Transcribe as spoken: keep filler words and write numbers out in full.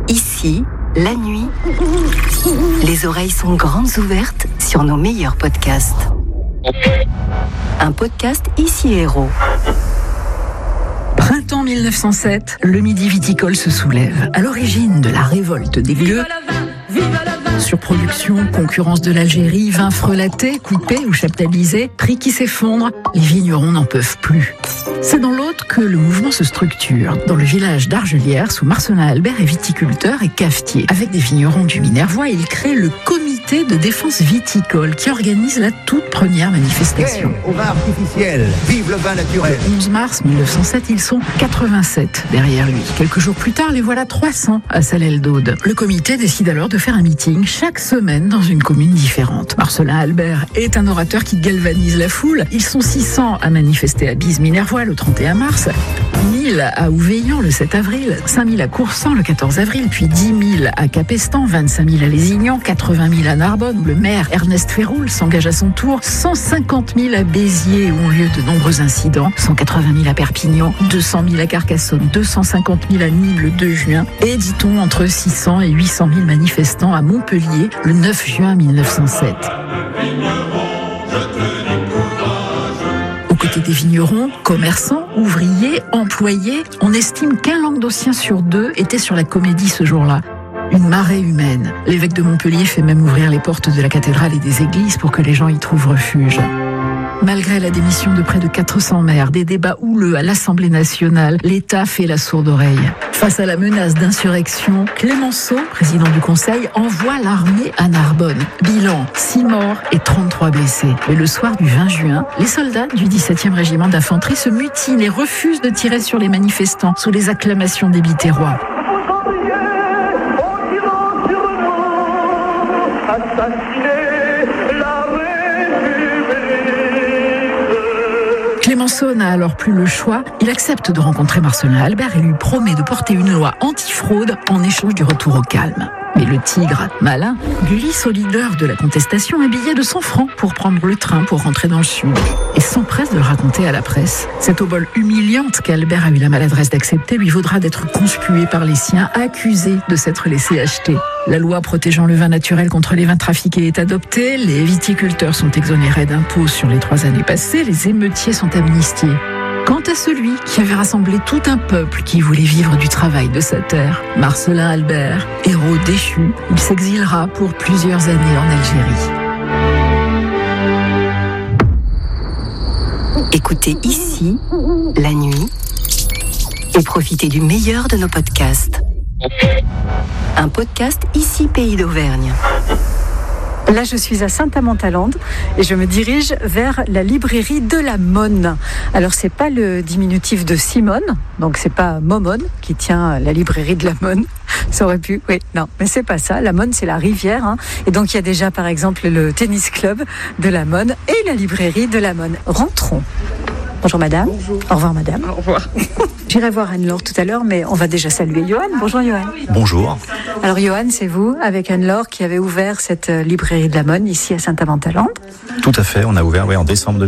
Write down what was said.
Ici, la nuit, les oreilles sont grandes ouvertes sur nos meilleurs podcasts. Un podcast Ici Héros. Printemps mille neuf cent sept, le Midi viticole se soulève. À l'origine de la révolte des lieux, surproduction, concurrence de l'Algérie, vins frelatés, coupés ou chaptalisés, prix qui s'effondrent, les vignerons n'en peuvent plus. C'est dans l'Aude que le mouvement se structure. Dans le village d'Argelières, où Marcelin Albert est viticulteur et cavetier. Avec des vignerons du Minervois, il crée le comité de défense viticole qui organise la toute première manifestation. Hey, au vin artificiel, vive le vin naturel. Le onze mars mille neuf cent sept, ils sont quatre-vingt-sept derrière lui. Quelques jours plus tard, les voilà trois cents à Salelles-d'Aude. Le comité décide alors de faire un meeting chaque semaine dans une commune différente. Marcelin Albert est un orateur qui galvanise la foule. Ils sont six cents à manifester à Bise-Minervois le trente et un mars, mille à Ouveillan le sept avril, cinq mille à Coursan le quatorze avril, puis dix mille à Capestan, vingt-cinq mille à Lézignan, quatre-vingt mille à Narbonne, où le maire Ernest Féroul s'engage à son tour, cent cinquante mille à Béziers, où ont lieu de nombreux incidents, cent quatre-vingt mille à Perpignan, deux cent mille à Carcassonne, deux cent cinquante mille à Nîmes le deux juin, et dit-on entre six cents et huit cent mille manifestants à Montpellier le neuf juin mille neuf cent sept. Aux côtés des vignerons, commerçants, ouvriers, employés, on estime qu'un Languedocien sur deux était sur la comédie ce jour-là. Une marée humaine. L'évêque de Montpellier fait même ouvrir les portes de la cathédrale et des églises pour que les gens y trouvent refuge. Malgré la démission de près de quatre cents maires, des débats houleux à l'Assemblée nationale, l'État fait la sourde oreille. Face à la menace d'insurrection, Clémenceau, président du Conseil, envoie l'armée à Narbonne. Bilan, six morts et trente-trois blessés. Et le soir du vingt juin, les soldats du dix-septième régiment d'infanterie se mutinent et refusent de tirer sur les manifestants sous les acclamations des Biterrois. Clémenceau n'a alors plus le choix. Il accepte de rencontrer Marcelin Albert et lui promet de porter une loi anti-fraude en échange du retour au calme. Mais le tigre, malin, glisse au leader de la contestation un billet de cent francs pour prendre le train pour rentrer dans le sud. Et s'empresse de le raconter à la presse. Cette obole humiliante qu'Albert a eu la maladresse d'accepter lui vaudra d'être conspué par les siens, accusé de s'être laissé acheter. La loi protégeant le vin naturel contre les vins trafiqués est adoptée, les viticulteurs sont exonérés d'impôts sur les trois années passées, les émeutiers sont amnistiés. Quant à celui qui avait rassemblé tout un peuple qui voulait vivre du travail de sa terre, Marcelin Albert, héros déchu, il s'exilera pour plusieurs années en Algérie. Écoutez Ici, la nuit, et profitez du meilleur de nos podcasts. Un podcast Ici Pays d'Auvergne. Là, je suis à Saint-Amand-à-Landes et je me dirige vers la librairie de la Monne. Alors, c'est pas le diminutif de Simone, donc c'est pas Momone qui tient la librairie de la Monne. Ça aurait pu, oui, non, mais c'est pas ça. La Monne, c'est la rivière, hein. Et donc il y a déjà, par exemple, le tennis club de la Monne et la librairie de la Monne. Rentrons. Bonjour madame. Bonjour. Au revoir madame. Au revoir. J'irai voir Anne-Laure tout à l'heure, mais on va déjà saluer Johan. Bonjour Johan. Bonjour. Alors Johan, c'est vous, avec Anne-Laure, qui avez ouvert cette librairie de la Monne ici à Saint-Amand-à-Landes. Tout à fait, on a ouvert oui, en décembre deux